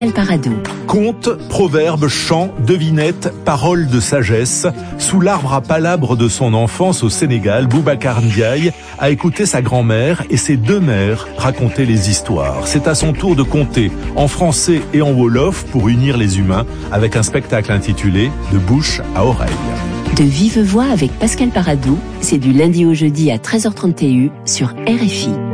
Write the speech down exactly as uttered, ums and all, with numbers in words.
Paradou. Contes, proverbes, chants, devinettes, paroles de sagesse. Sous l'arbre à palabres de son enfance au Sénégal, Boubacar Ndiaye a écouté sa grand-mère et ses deux mères raconter les histoires. C'est à son tour de conter en français et en wolof pour unir les humains avec un spectacle intitulé « De bouche à oreille ». De vive voix avec Pascal Paradou, c'est du lundi au jeudi à treize heures trente sur R F I.